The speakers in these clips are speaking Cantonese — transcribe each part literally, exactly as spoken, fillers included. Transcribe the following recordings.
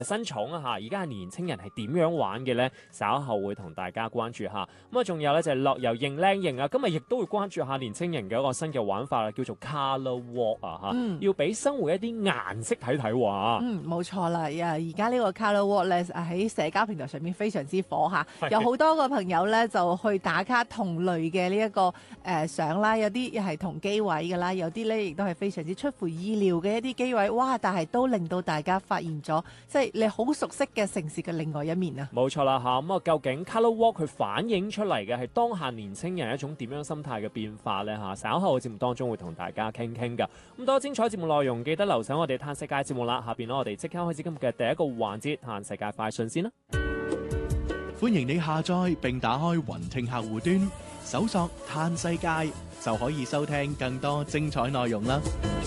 新寵啊嚇，而家係年青人係點樣玩嘅咧？稍後會同大家關注下。咁啊，仲有咧就係樂遊認靚型啊，今日亦都會關注下年青人嘅一個新嘅玩法啦，叫做 Colour Walk 啊嚇， 嗯要俾生活一啲顏色睇睇喎。 嗯，冇錯啦。啊，而家呢個 Colour Walk 咧喺社交平台上面非常之火嚇， 係有好多個朋友咧就去打卡同類嘅呢一個誒相啦，有啲係同機位㗎啦，有啲咧亦都係非常之出乎意料嘅一啲機位，哇！但係都令到大家發現咗，即係你好熟悉嘅城市嘅另外一面啊！ 冇錯啦嚇，咁啊究竟 Colour Walk 佢反映出嚟嘅係當下年青人一種點樣心態嘅變化呢？嚇？稍後嘅節目當中會同大家傾傾㗎。咁多精彩節目內容，記得留守我哋嘆世界節目啦。下邊呢，我哋即刻開始今日嘅第一個環節，嘆世界快訊先啦。 歡迎你下載並打開雲聽客戶端，搜索嘆世界就可以收聽更多精彩內容啦。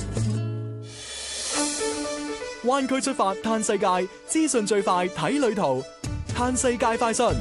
灣區出發嘆世界，資訊最快睇旅途，嘆世界快訊。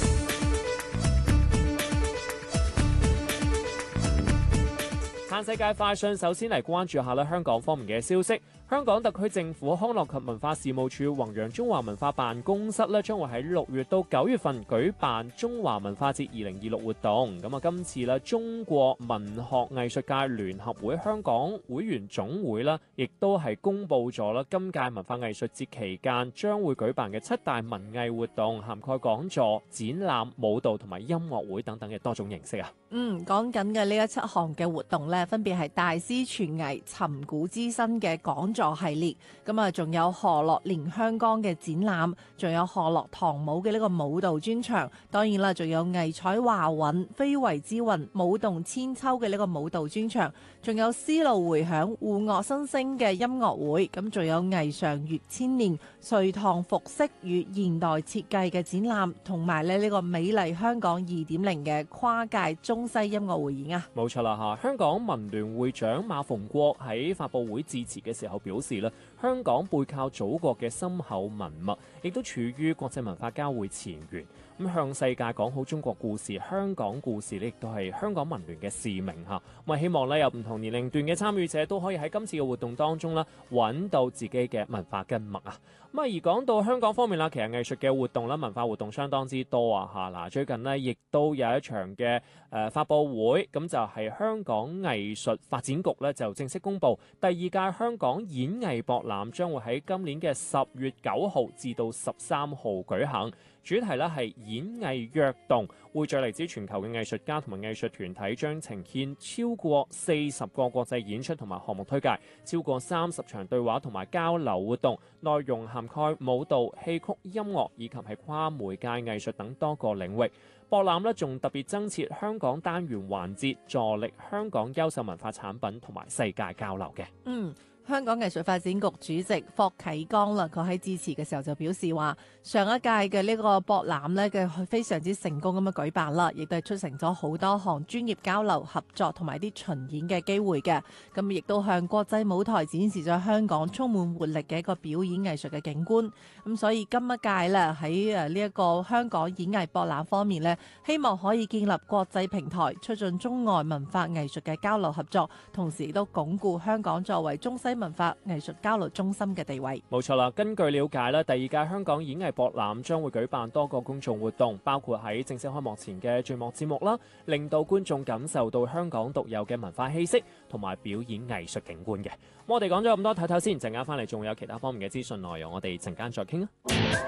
嘆世界快訊，首先嚟關注下咧香港方面嘅消息。香港特區政府康樂及文化事務處弘揚中華文化辦公室咧，將會喺六月到九月份舉辦中華文化節二零二六活動。咁啊，今次咧中國文學藝術界聯合會香港會員總會啦，亦都係公布咗啦，今屆文化藝術節期間將會舉辦嘅七大文藝活動，涵蓋講座、展覽、舞蹈同埋音樂會等等嘅多種形式啊。 嗯，講緊嘅呢一七項嘅活動咧，分別係大師傳藝、尋古知新嘅講座系列，咁啊，仲有河洛連香江嘅展覽，仲有河洛唐舞嘅呢個舞蹈專場，當然啦，仲有藝彩華韻、非遺之韻、舞動千秋嘅呢個舞蹈專場，仲有絲路迴響、護樂新聲嘅音樂會，咁仲有藝尚月千年、隋唐服飾與現代設計嘅展覽，同埋咧呢個美麗香港二點零嘅跨界中西音樂會演啊！ 冇錯啦嚇，香港文聯會長馬逢國喺發佈會致辭嘅時候表示咧，香港背靠祖國嘅深厚文脈，亦都處於國際文化交匯前沿。咁向世界講好中國故事、香港故事呢，亦都係香港文聯嘅使命嚇。咁啊，希望咧有唔同年齡段嘅參與者都可以喺今次嘅活動當中啦，揾到自己嘅文化根脈啊。咁啊，而講到香港方面啦，其實藝術嘅活動啦、文化活動相當之多啊嚇。嗱，最近呢，亦都有一場嘅誒、呃、發佈會，咁就係香港藝術發展局咧就正式公布第二屆香港演藝博覽將會喺今年嘅十月九號至到十三號舉行。主題咧係演藝躍動，匯聚嚟自全球嘅藝術家同埋藝術團體，將呈現超過四十個國際演出同埋項目推介，超過三十場對話同埋交流活動，內容涵蓋舞蹈、戲曲、音樂以及係跨媒介藝術等多個領域。博覽咧仲特別增設香港單元環節，助力香港優秀文化產品同埋世界交流嘅。 嗯。香港藝術發展局主席霍啟剛啦，佢喺致辭嘅時候就表示話，上一屆嘅呢個博覽呢嘅非常之成功咁樣舉辦啦，亦都係促成咗好多項專業交流合作同埋啲巡演嘅機會嘅，咁亦都向國際舞台展示咗香港充滿活力嘅一個表演藝術嘅景觀。咁所以今一屆咧喺誒呢一個香港演藝博覽方面呢，希望可以建立國際平台，促進中外文化藝術嘅交流合作，同時亦都鞏固香港作為中西文化藝術交流中心嘅地位。 冇錯啦，根據了解咧，第二屆香港演藝博覽將會舉辦多個公眾活動，包括喺正式開幕前嘅序幕節目啦，令到觀眾感受到香港獨有嘅文化氣息同埋表演藝術景觀嘅。我哋講咗咁多，睇睇先，陣間翻嚟仲有其他方面嘅資訊內容，我哋陣間再傾啊！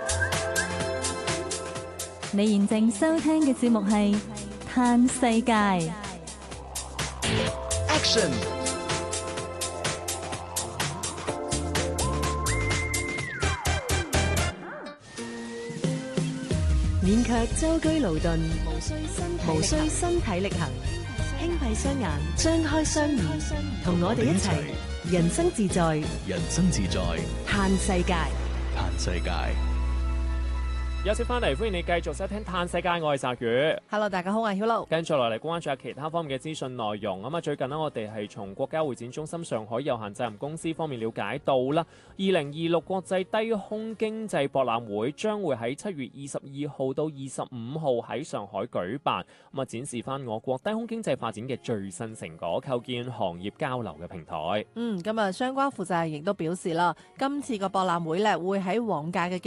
你現正收聽嘅節目係《嘆世界》 Action！ 免卻舟車勞頓，無需身體力行，輕閉雙眼，張開雙耳，同我哋一齊人生自在， 人生自在， 嘆世界。 嘆世界。 休息翻嚟，歡迎你繼續收聽《嘆世界》，我係澤宇。 Hello， 大家好，我係曉露。 跟住落嚟關注下其他方面嘅資訊內容。咁啊，最近呢，我哋係從國家會展中心上海有限責任公司方面了解到啦，二零二六國際低空經濟博覽會將會喺七月二十二號到二十五號喺上海舉辦，咁啊展示翻我國低空經濟發展嘅最新成果，構建行業交流嘅平台。 嗯，咁啊，相關負責人亦都表示啦，今次個博覽會咧會喺往屆嘅